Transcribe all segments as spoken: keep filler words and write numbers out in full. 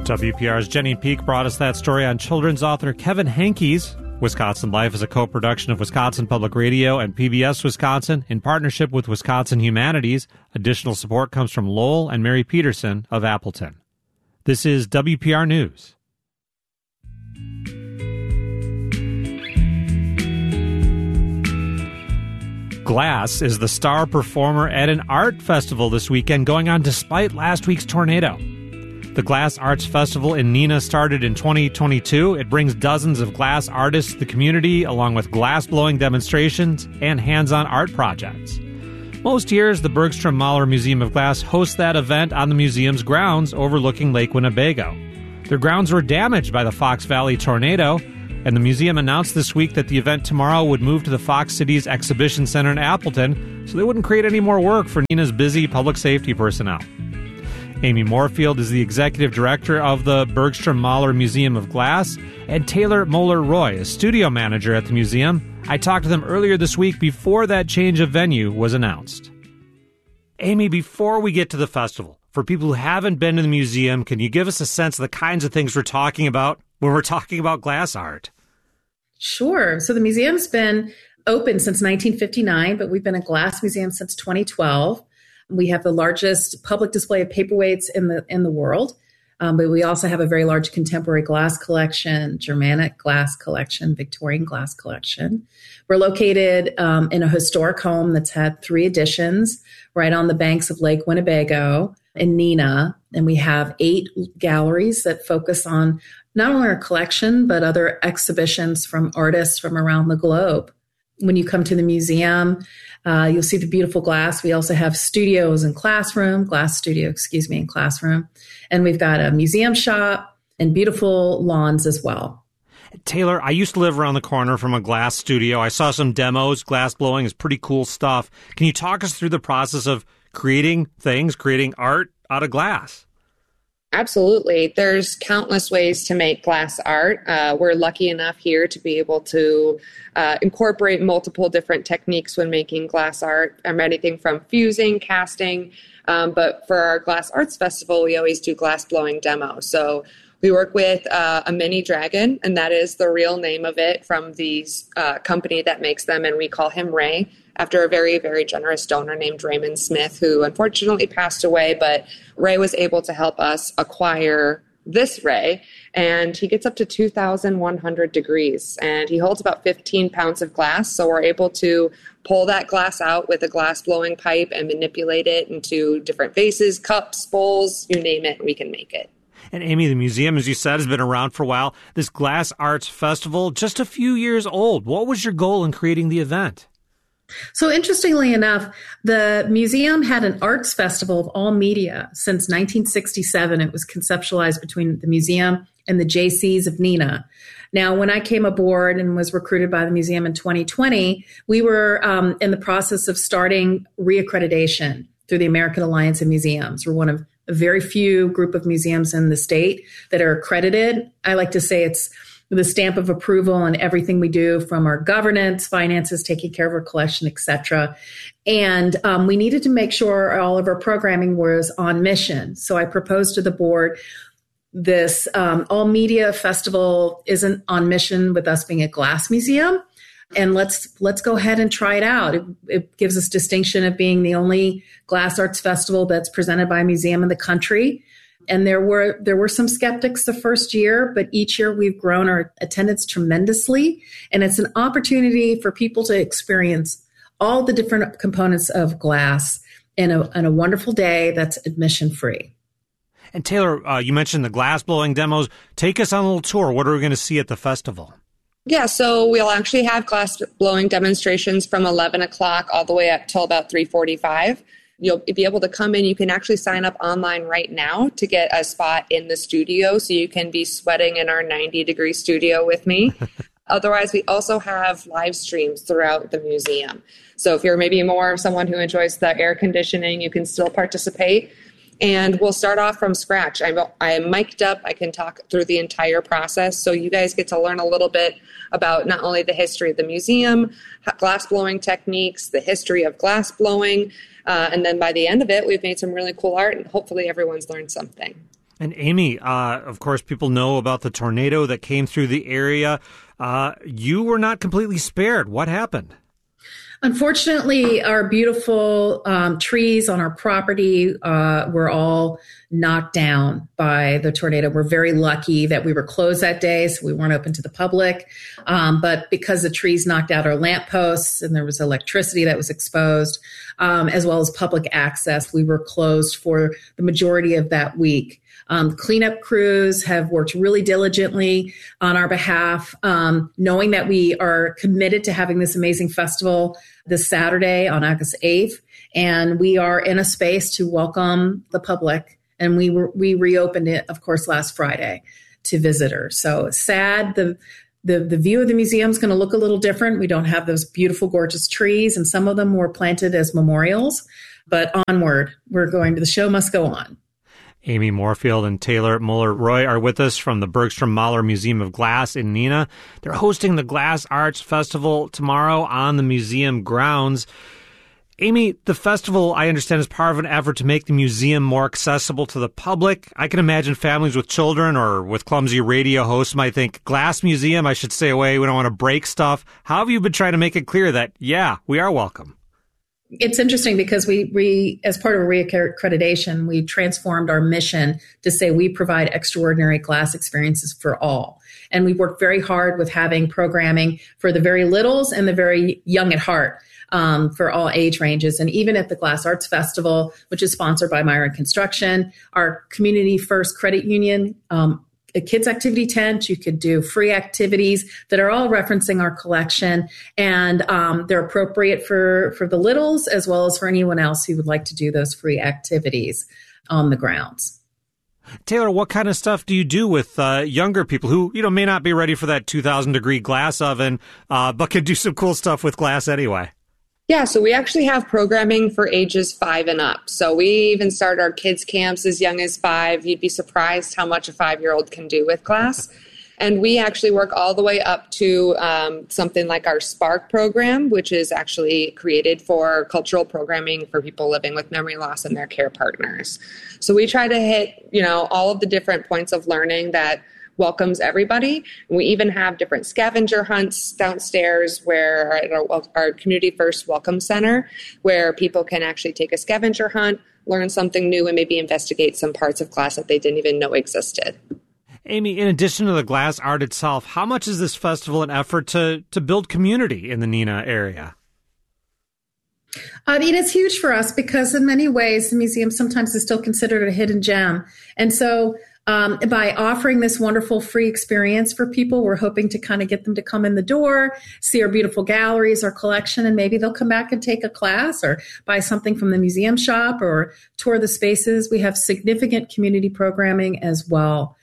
W P R's Jenny Peak brought us that story on children's author Kevin Henkes. Wisconsin Life is a co-production of Wisconsin Public Radio and P B S Wisconsin in partnership with Wisconsin Humanities. Additional support comes from Lowell and Mary Peterson of Appleton. This is W P R News. Glass is the star performer at an art festival this weekend, going on despite last week's tornado. The Glass Arts Festival in Neenah started in twenty twenty-two. It brings dozens of glass artists to the community, along with glass-blowing demonstrations and hands-on art projects. Most years, the Bergstrom Mahler Museum of Glass hosts that event on the museum's grounds overlooking Lake Winnebago. Their grounds were damaged by the Fox Valley tornado, and the museum announced this week that the event tomorrow would move to the Fox Cities Exhibition Center in Appleton, so they wouldn't create any more work for Neenah's busy public safety personnel. Amy Moorfield is the executive director of the Bergstrom Mahler Museum of Glass, and Taylor Moeller-Roy is studio manager at the museum. I talked to them earlier this week before that change of venue was announced. Amy, before we get to the festival, for people who haven't been to the museum, can you give us a sense of the kinds of things we're talking about when we're talking about glass art? Sure. So the museum's been open since nineteen fifty-nine, but we've been a glass museum since twenty twelve. We have the largest public display of paperweights in the in the world, um, but we also have a very large contemporary glass collection, Germanic glass collection, Victorian glass collection. We're located um, in a historic home that's had three additions right on the banks of Lake Winnebago in Neenah, and we have eight galleries that focus on not only our collection, but other exhibitions from artists from around the globe. When you come to the museum, uh, you'll see the beautiful glass. We also have studios and classroom, glass studio, excuse me, and classroom. And we've got a museum shop and beautiful lawns as well. Taylor, I used to live around the corner from a glass studio. I saw some demos. Glass blowing is pretty cool stuff. Can you talk us through the process of creating things, creating art out of glass? Absolutely. There's countless ways to make glass art. Uh, we're lucky enough here to be able to uh, incorporate multiple different techniques when making glass art. Um, anything from fusing, casting, um, but for our Glass Arts Festival, we always do glass blowing demos. So we work with uh, a mini dragon, and that is the real name of it from the uh, company that makes them, and we call him Ray, after a very, very generous donor named Raymond Smith, who unfortunately passed away, but Ray was able to help us acquire this Ray, and he gets up to two thousand one hundred degrees, and he holds about fifteen pounds of glass, so we're able to pull that glass out with a glass-blowing pipe and manipulate it into different vases, cups, bowls, you name it, we can make it. And Amy, the museum, as you said, has been around for a while. This Glass Arts Festival, just a few years old. What was your goal in creating the event? So interestingly enough, the museum had an arts festival of all media since nineteen sixty-seven. It was conceptualized between the museum and the J Cs of Neenah. Now, when I came aboard and was recruited by the museum in twenty twenty, we were um, in the process of starting reaccreditation through the American Alliance of Museums. We're one of a very few group of museums in the state that are accredited. I like to say it's the stamp of approval on everything we do, from our governance, finances, taking care of our collection, et cetera. And um, we needed to make sure all of our programming was on mission. So I proposed to the board this um, all media festival isn't on mission with us being a glass museum. And let's let's go ahead and try it out. It, it gives us distinction of being the only glass arts festival that's presented by a museum in the country. And there were there were some skeptics the first year, but each year we've grown our attendance tremendously. And it's an opportunity for people to experience all the different components of glass in a, in a wonderful day that's admission free. And Taylor, uh, you mentioned the glass blowing demos. Take us on a little tour. What are we going to see at the festival? Yeah, so we'll actually have glass blowing demonstrations from eleven o'clock all the way up till about three forty-five. You'll be able to come in. You can actually sign up online right now to get a spot in the studio, so you can be sweating in our ninety degree studio with me. Otherwise, we also have live streams throughout the museum. So if you're maybe more someone who enjoys the air conditioning, you can still participate. And we'll start off from scratch. I'm, I'm mic'd up. I can talk through the entire process. So you guys get to learn a little bit about not only the history of the museum, glass blowing techniques, the history of glass blowing. Uh, and then by the end of it, we've made some really cool art, and hopefully everyone's learned something. And Amy, uh, of course, people know about the tornado that came through the area. Uh, you were not completely spared. What happened? Unfortunately, our beautiful um, trees on our property uh, were all knocked down by the tornado. We're very lucky that we were closed that day, so we weren't open to the public. Um, but because the trees knocked out our lampposts and there was electricity that was exposed, um, as well as public access, we were closed for the majority of that week. Um, cleanup crews have worked really diligently on our behalf, um, knowing that we are committed to having this amazing festival this Saturday on August eighth. And we are in a space to welcome the public. And we were, we reopened it, of course, last Friday to visitors. So sad. The The, the view of the museum is going to look a little different. We don't have those beautiful, gorgeous trees, and some of them were planted as memorials. But onward, we're going to, the show must go on. Amy Moorfield and Taylor Muller-Roy are with us from the Bergstrom Mahler Museum of Glass in Neenah. They're hosting the Glass Arts Festival tomorrow on the museum grounds. Amy, the festival, I understand, is part of an effort to make the museum more accessible to the public. I can imagine families with children or with clumsy radio hosts might think, Glass Museum, I should stay away, we don't want to break stuff. How have you been trying to make it clear that, yeah, we are welcome? It's interesting because we, we, as part of a reaccreditation, we transformed our mission to say we provide extraordinary glass experiences for all. And we worked very hard with having programming for the very littles and the very young at heart, um, for all age ranges. And even at the Glass Arts Festival, which is sponsored by Myron Construction, our Community First Credit Union, um, a kids activity tent, you could do free activities that are all referencing our collection, and um, they're appropriate for, for the littles as well as for anyone else who would like to do those free activities on the grounds. Taylor, what kind of stuff do you do with uh, younger people who, you know, may not be ready for that two thousand degree glass oven, uh, but can do some cool stuff with glass anyway? Yeah, so we actually have programming for ages five and up. So we even start our kids' camps as young as five. You'd be surprised how much a five-year-old can do with glass. And we actually work all the way up to um, something like our Spark program, which is actually created for cultural programming for people living with memory loss and their care partners. So we try to hit, you know, all of the different points of learning that welcomes everybody. And we even have different scavenger hunts downstairs where at our, our Community First Welcome Center, where people can actually take a scavenger hunt, learn something new, and maybe investigate some parts of glass that they didn't even know existed. Amy, in addition to the glass art itself, how much is this festival an effort to, to build community in the Neenah area? I mean, it's huge for us because in many ways, the museum sometimes is still considered a hidden gem. And so Um, by offering this wonderful free experience for people, we're hoping to kind of get them to come in the door, see our beautiful galleries, our collection, and maybe they'll come back and take a class or buy something from the museum shop or tour the spaces. We have significant community programming as well.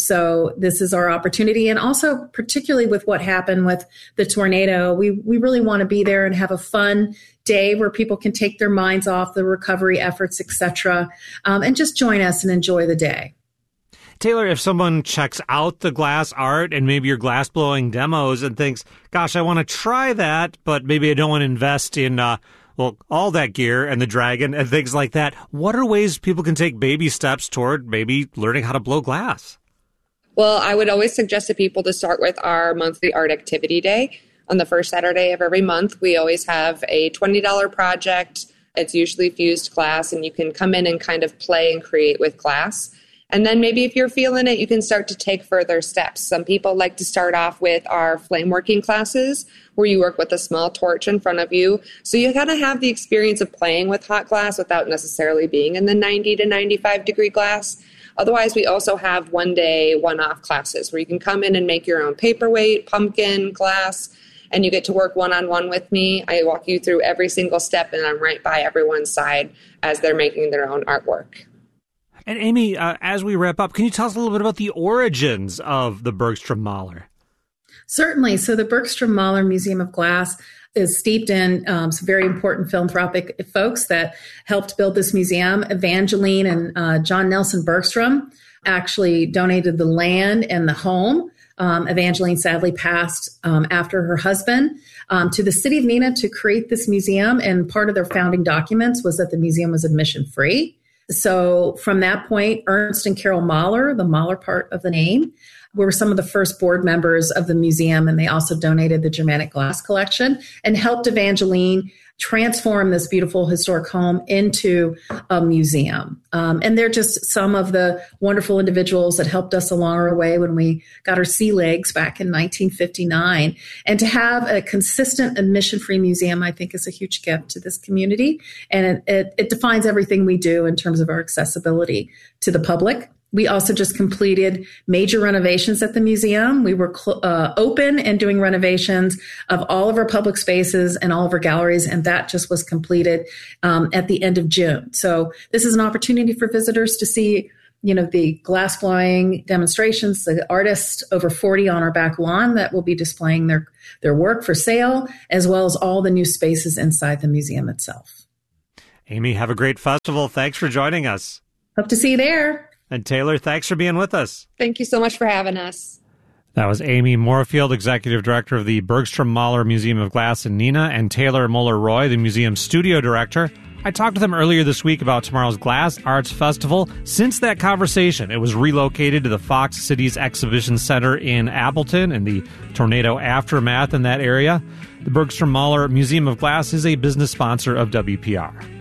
So this is our opportunity. And also, particularly with what happened with the tornado, we, we really want to be there and have a fun day where people can take their minds off the recovery efforts, et cetera, um, and just join us and enjoy the day. Taylor, if someone checks out the glass art and maybe your glass blowing demos and thinks, gosh, I want to try that, but maybe I don't want to invest in, uh, well, all that gear and the dragon and things like that, what are ways people can take baby steps toward maybe learning how to blow glass? Well, I would always suggest to people to start with our monthly art activity day. On the first Saturday of every month, we always have a twenty dollars project. It's usually fused glass, and you can come in and kind of play and create with glass. And then maybe if you're feeling it, you can start to take further steps. Some people like to start off with our flame working classes where you work with a small torch in front of you. So you kind of have the experience of playing with hot glass without necessarily being in the ninety to ninety-five degree glass. Otherwise, we also have one day, one-off classes where you can come in and make your own paperweight, pumpkin, glass, and you get to work one-on-one with me. I walk you through every single step, and I'm right by everyone's side as they're making their own artwork. And Amy, uh, as we wrap up, can you tell us a little bit about the origins of the Bergstrom Mahler? Certainly. So the Bergstrom Mahler Museum of Glass is steeped in um, some very important philanthropic folks that helped build this museum. Evangeline and uh, John Nelson Bergstrom actually donated the land and the home. Um, Evangeline sadly passed um, after her husband um, to the city of Neenah to create this museum. And part of their founding documents was that the museum was admission free. So from that point, Ernst and Carol Mahler, the Mahler part of the name, were some of the first board members of the museum, and they also donated the Germanic glass collection and helped Evangeline transform this beautiful historic home into a museum. Um, and they're just some of the wonderful individuals that helped us along our way when we got our sea legs back in nineteen fifty-nine. And to have a consistent admission-free museum, I think, is a huge gift to this community. And it, it, it defines everything we do in terms of our accessibility to the public. We also just completed major renovations at the museum. We were cl- uh, open and doing renovations of all of our public spaces and all of our galleries, and that just was completed um, at the end of June. So this is an opportunity for visitors to see, you know, the glass flying demonstrations, the artists, over forty on our back lawn that will be displaying their, their work for sale, as well as all the new spaces inside the museum itself. Amy, have a great festival. Thanks for joining us. Hope to see you there. And Taylor, thanks for being with us. Thank you so much for having us. That was Amy Moorfield, Executive Director of the Bergstrom Mahler Museum of Glass in Neenah, and Taylor Moeller-Roy, the museum's Studio Director. I talked to them earlier this week about tomorrow's Glass Arts Festival. Since that conversation, it was relocated to the Fox Cities Exhibition Center in Appleton in the tornado aftermath in that area. The Bergstrom Mahler Museum of Glass is a business sponsor of W P R.